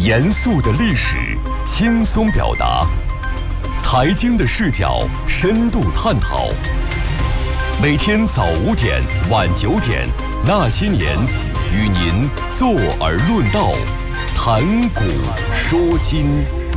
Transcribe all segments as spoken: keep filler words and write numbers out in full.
严肃的历史，轻松表达；财经的视角，深度探讨。每天早五点，晚九点，那些年，与您坐而论道，谈古说今。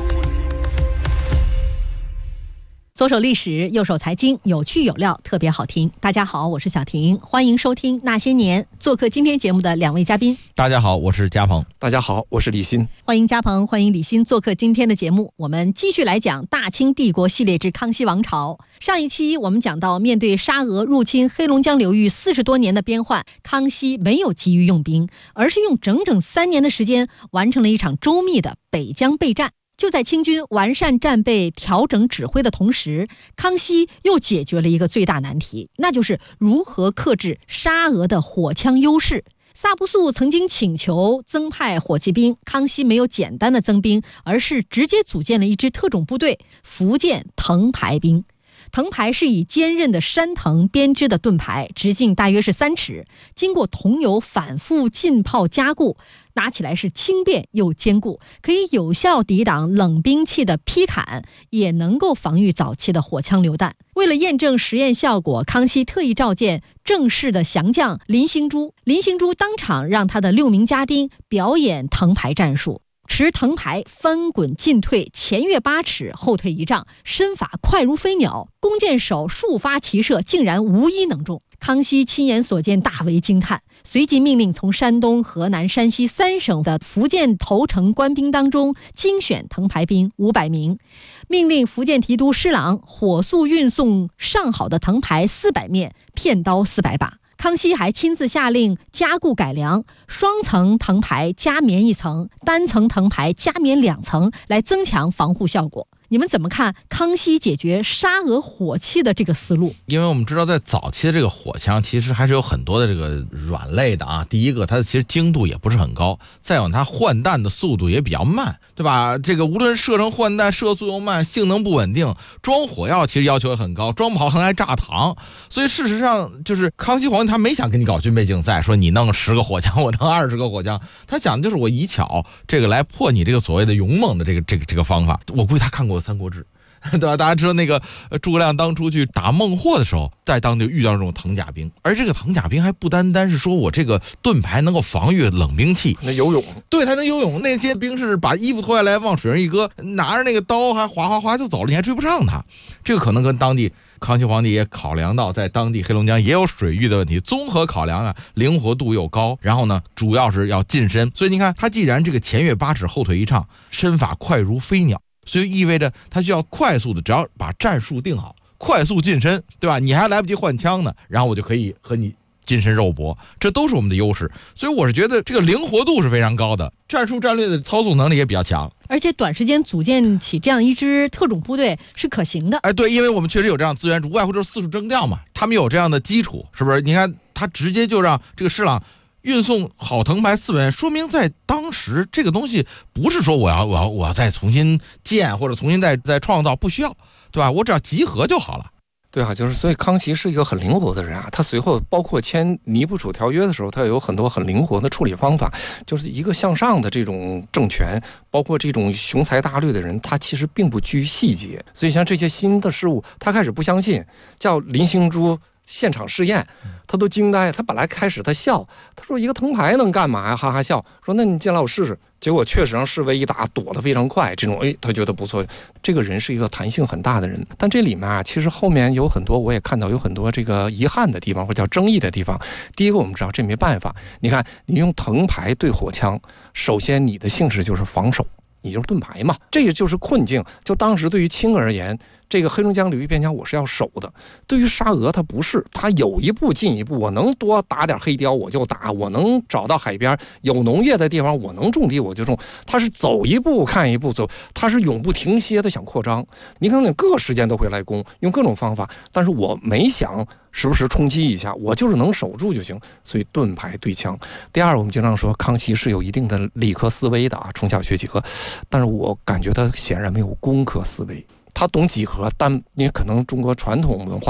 左手历史，右手财经，有趣有料，特别好听。大家好，我是小婷，欢迎收听那些年。做客今天节目的两位嘉宾， 大家好，我是嘉鹏。 大家好，我是李欣。 欢迎嘉鹏，欢迎李欣做客今天的节目。我们继续来讲大清帝国系列之康熙王朝。上一期我们讲到，面对沙俄入侵黑龙江流域四十多年的边患，康熙没有急于用兵，而是用整整三年的时间完成了一场周密的北疆备战。就在清军完善战备、调整指挥的同时，康熙又解决了一个最大难题，那就是如何克制沙俄的火枪优势。萨布素曾经请求增派火器兵，康熙没有简单的增兵，而是直接组建了一支特种部队——福建藤牌兵。藤牌是以坚韧的山藤编织的盾牌，直径大约是三尺，经过桐油反复浸泡加固，拿起来是轻便又坚固，可以有效抵挡冷兵器的劈砍，也能够防御早期的火枪榴弹。为了验证实验效果，康熙特意召见正式的降将林兴珠，林兴珠当场让他的六名家丁表演藤牌战术。持藤牌翻滚进退，前跃八尺，后退一丈，身法快如飞鸟，弓箭手数发齐射，竟然无一能中。康熙亲眼所见，大为惊叹，随即命令从山东、河南、山西三省的福建投诚官兵当中精选藤牌兵五百名，命令福建提督施琅火速运送上好的藤牌四百面，片刀四百把。康熙还亲自下令加固改良，双层藤牌加棉一层，单层藤牌加棉两层，来增强防护效果。你们怎么看康熙解决沙俄火器的这个思路？ 因为我们知道在早期的这个火枪其实还是有很多的这个软肋的啊。第一个，它的其实精度也不是很高，再有它换弹的速度也比较慢，对吧？这个无论射程换弹，射速又慢，性能不稳定，装火药其实要求也很高，装不好可能还炸膛。所以事实上就是康熙皇帝他没想跟你搞军备竞赛，说你弄十个火枪我弄二十个火枪，他想的就是我以巧这个来破你这个所谓的勇猛的这个这个这个方法。我估计他看过三国志，对吧？大家知道那个诸葛亮当初去打孟获的时候，在当地遇到这种藤甲兵，而这个藤甲兵还不单单是说我这个盾牌能够防御冷兵器， 那游泳，对， 他能游泳。那些兵士把衣服脱下来往水上一搁，拿着那个刀还哗哗哗就走了，你还追不上他。这个可能跟当地康熙皇帝也考量到，在当地黑龙江也有水域的问题，综合考量啊，灵活度又高，然后呢，主要是要近身。所以你看，他既然这个前跃八尺，后退一丈，身法快如飞鸟。所以意味着他需要快速的，只要把战术定好，快速近身，对吧？你还来不及换枪呢，然后我就可以和你近身肉搏，这都是我们的优势。所以我是觉得这个灵活度是非常高的，战术战略的操作能力也比较强， 而且短时间组建起这样一支特种部队是可行的。 哎，对，因为我们确实有这样资源，无外乎就是四处征调嘛，他们有这样的基础，是不是？你看他直接就让这个施琅运送好藤牌四百面，说明在当时这个东西不是说我要我要我要再重新建或者重新再再创造，不需要，对吧？我只要集合就好了。 对啊，就是所以康熙是一个很灵活的人啊。他随后包括签尼布楚条约的时候，他有很多很灵活的处理方法。就是一个向上的这种政权，包括这种雄才大略的人，他其实并不拘细节。所以像这些新的事物，他开始不相信，叫林兴珠现场试验，他都惊呆。他本来开始他笑，他说一个藤牌能干嘛呀？哈哈笑，说那你进来我试试。结果确实让侍卫一打，躲得非常快。这种哎，他觉得不错，这个人是一个弹性很大的人。但这里面啊，其实后面有很多，我也看到有很多这个遗憾的地方，或者叫争议的地方。第一个，我们知道这没办法。你看，你用藤牌对火枪，首先你的性质就是防守，你就是盾牌嘛，这个就是困境。就当时对于清而言，这个黑龙江流域边疆我是要守的。对于沙俄他不是，他有一步进一步，我能多打点黑雕我就打，我能找到海边有农业的地方我能种地我就种，他是走一步看一步走，他是永不停歇的想扩张。你看你各个时间都会来攻，用各种方法，但是我没想时不时冲击一下，我就是能守住就行。所以盾牌对枪。第二，我们经常说康熙是有一定的理科思维的啊，从小学几何，但是我感觉他显然没有工科思维。他懂几何，但因为可能中国传统文化